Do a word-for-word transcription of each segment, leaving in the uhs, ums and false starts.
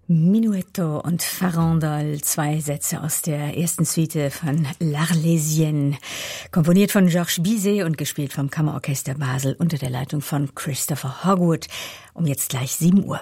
Minuetto und Farandole, zwei Sätze aus der ersten Suite von L'Arlésienne, komponiert von Georges Bizet und gespielt vom Kammerorchester Basel unter der Leitung von Christopher Hogwood. Um jetzt gleich sieben Uhr.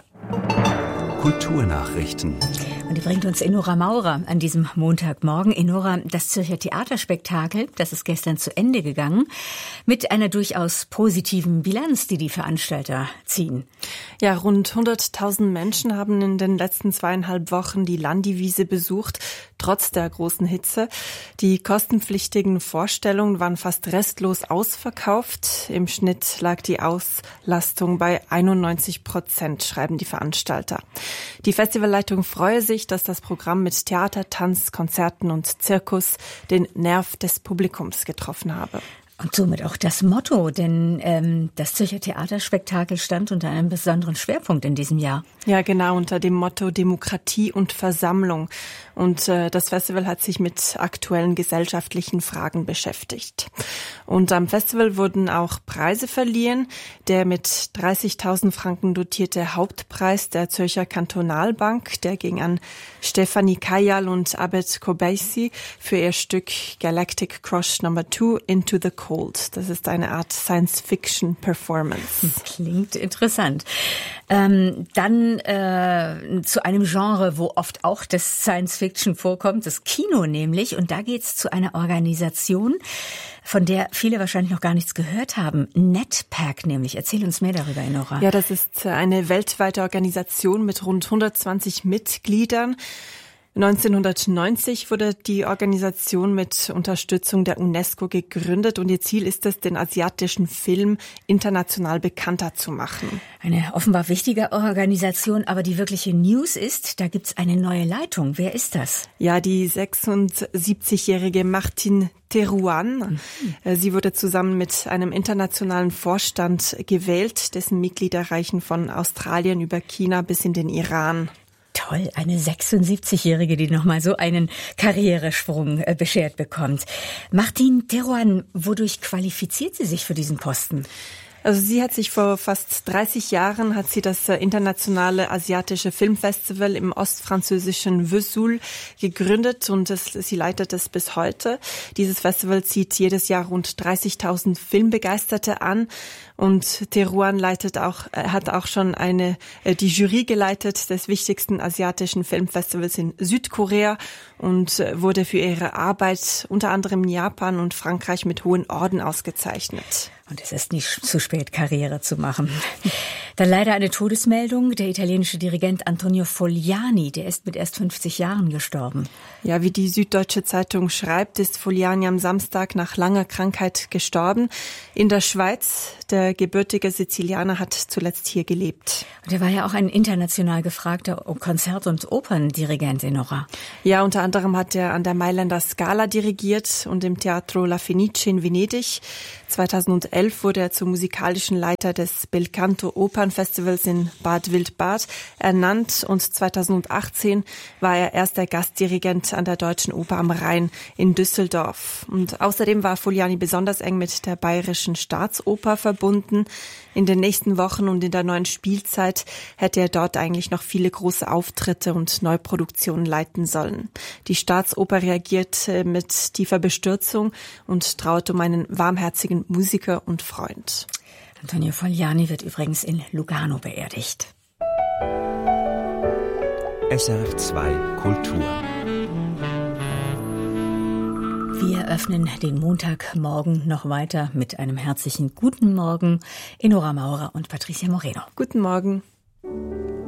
Kulturnachrichten. Und die bringt uns Enora Maurer an diesem Montagmorgen. Enora, das Zürcher Theaterspektakel, das ist gestern zu Ende gegangen, mit einer durchaus positiven Bilanz, die die Veranstalter ziehen. Ja, rund hunderttausend Menschen haben in den letzten zweieinhalb Wochen die Landi-Wiese besucht, trotz der großen Hitze. Die kostenpflichtigen Vorstellungen waren fast restlos ausverkauft. Im Schnitt lag die Auslastung bei einundneunzig Prozent, schreiben die Veranstalter. Die Festivalleitung freue sich, dass das Programm mit Theater, Tanz, Konzerten und Zirkus den Nerv des Publikums getroffen habe. Und somit auch das Motto, denn ähm, das Zürcher Theaterspektakel stand unter einem besonderen Schwerpunkt in diesem Jahr. Ja, genau, unter dem Motto Demokratie und Versammlung. Und äh, das Festival hat sich mit aktuellen gesellschaftlichen Fragen beschäftigt. Und am Festival wurden auch Preise verliehen. Der mit dreißigtausend Franken dotierte Hauptpreis der Zürcher Kantonalbank, der ging an Stefanie Kajal und Abed Kobeissi für ihr Stück Galactic Crush Number Two Into the Cold. Das ist eine Art Science-Fiction-Performance. Klingt interessant. Ähm, dann äh, zu einem Genre, wo oft auch das Science-Fiction vorkommt, das Kino nämlich. Und da geht's zu einer Organisation, von der viele wahrscheinlich noch gar nichts gehört haben. NetPack nämlich. Erzähl uns mehr darüber, Enora. Ja, das ist eine weltweite Organisation mit rund hundertzwanzig Mitgliedern. neunzehnhundertneunzig wurde die Organisation mit Unterstützung der UNESCO gegründet und ihr Ziel ist es, den asiatischen Film international bekannter zu machen. Eine offenbar wichtige Organisation, aber die wirkliche News ist, da gibt's eine neue Leitung. Wer ist das? Ja, die sechsundsiebzigjährige Martine Terouan. Mhm. Sie wurde zusammen mit einem internationalen Vorstand gewählt, dessen Mitglieder reichen von Australien über China bis in den Iran. Toll, eine sechsundsiebzigjährige, die nochmal so einen Karrieresprung äh, beschert bekommt. Martine Terouan, wodurch qualifiziert sie sich für diesen Posten? Also sie hat sich vor fast dreißig Jahren, hat sie das internationale asiatische Filmfestival im ostfranzösischen Vesoul gegründet und es, sie leitet es bis heute. Dieses Festival zieht jedes Jahr rund dreißigtausend Filmbegeisterte an. Und Terouan leitet auch, hat auch schon eine, die Jury geleitet des wichtigsten asiatischen Filmfestivals in Südkorea und wurde für ihre Arbeit unter anderem in Japan und Frankreich mit hohen Orden ausgezeichnet. Und es ist nicht zu spät, Karriere zu machen. Dann leider eine Todesmeldung. Der italienische Dirigent Antonio Fogliani, der ist mit erst fünfzig Jahren gestorben. Ja, wie die Süddeutsche Zeitung schreibt, ist Fogliani am Samstag nach langer Krankheit gestorben. In der Schweiz. Der gebürtige Sizilianer hat zuletzt hier gelebt. Und er war ja auch ein international gefragter Konzert- und Operndirigent, Enora. Ja, unter anderem hat er an der Mailänder Scala dirigiert und im Teatro La Fenice in Venedig. zweitausendelf wurde er zum musikalischen Leiter des Belcanto Opernfestivals in Bad Wildbad ernannt und zweitausendachtzehn war er erster Gastdirigent an der Deutschen Oper am Rhein in Düsseldorf. Und außerdem war Fogliani besonders eng mit der Bayerischen Staatsoper verbunden. In den nächsten Wochen und in der neuen Spielzeit hätte er dort eigentlich noch viele große Auftritte und Neuproduktionen leiten sollen. Die Staatsoper reagiert mit tiefer Bestürzung und trauert um einen warmherzigen Musiker und Freund. Antonio Fogliani wird übrigens in Lugano beerdigt. S R F zwei Kultur. Wir öffnen den Montagmorgen noch weiter mit einem herzlichen guten Morgen. Enora Maurer und Patricia Moreno. Guten Morgen.